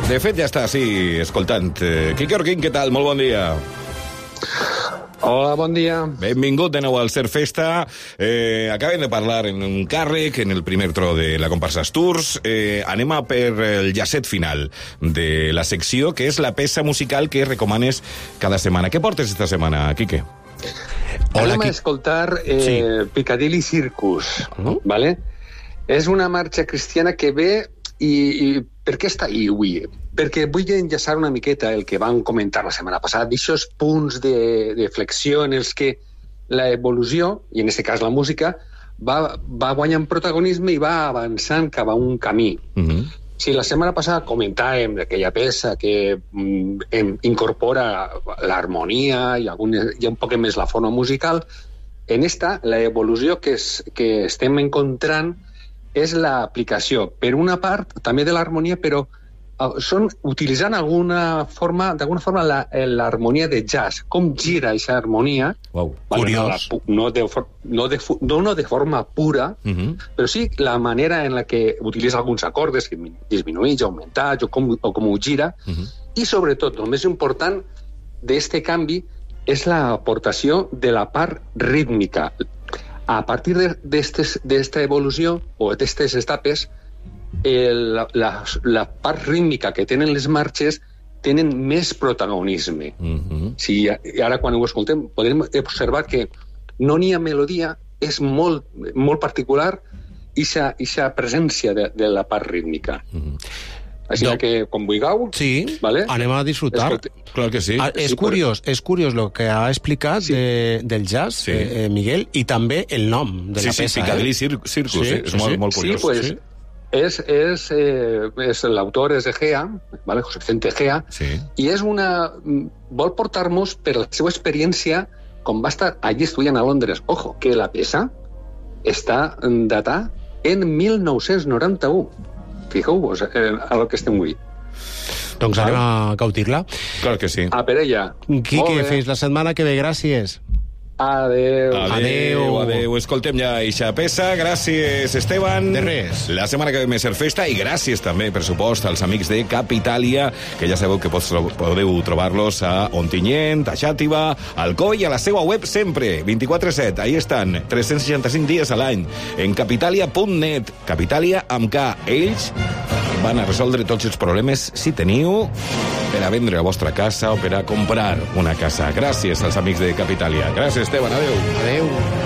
De fet, ja està, sí, escoltant. Quique Orquín, què tal? Molt bon dia. Hola, bon dia. Benvingut de nou al Ser Festa. Acabem de parlar en un càrrec, en el primer tro de la comparsa Tours. Anem a per el llacet final de la secció, que és la peça musical que recomanes cada setmana. Què portes esta setmana, Quique? Anem a escoltar Piccadilly Circus, ¿vale? És una marxa cristiana que ve i per què està ahí avui? Perquè vull enllaçar una miqueta el que vam comentar la setmana passada, d'aixòs punts de flexió en els que l'evolució, i en aquest cas la música, va guanyant protagonisme i va avançant cap a un camí. Si la setmana passada comentàvem d'aquella peça que incorpora l'harmonia i un poc més la forma musical, en esta, l'evolució que estem encontrant és l'aplicació, per una part, també de l'harmonia, però són utilitzant d'alguna forma l'harmonia de jazz, com gira aquesta harmonia. Wow, curiós. No de forma pura, però sí la manera en la que utilitza alguns acordes, que disminuïts, augmentats, o com ho gira, i sobretot, el més important d'aquest canvi és l'aportació de la part rítmica. A partir d'esta evolució, o d'aquestes etapes, la part rítmica que tenen les marxes tenen més protagonisme. Ara, quan ho escoltem, podem observar que no n'hi ha melodia, és molt particular aquesta presència de la part rítmica. Així que, com vulgueu... Sí, ¿vale? Anem a disfrutar. Clar que sí. És curiós el que ha explicat del jazz, Miguel, i també el nom de la peça. Sí, Piccadilly Circus, és molt curiós. Sí, pues, l'autor és de Gea, ¿vale? José Vicente Gea, i vol portar-nos per la seva experiència com va estar allí estudiant a Londres. Ojo, que la peça està datada en 1991. Fijeu-vos a lo que estem avui. Doncs anem a gaudir-la. Clar que sí. A per ella. Quique, fins la setmana que ve. Gràcies. Adéu. Escoltem ja eixa peça. Gràcies, Esteban. De res. La setmana que ve més Ser Festa, i gràcies també, per supost, als amics de Capitalia, que ja sabeu que podeu trobar-los a Ontinyent, a Xàtiva, al Coi, a la seva web sempre, 24/7. Ahí estan, 365 dies a l'any, en capitalia.net. Capitalia amb K. Ells van a resoldre tots els problemes, si teniu, per a vendre la vostra casa o per a comprar una casa. Gràcies als amics de Capitalia. Gràcies, Esteban. Adéu. Adéu.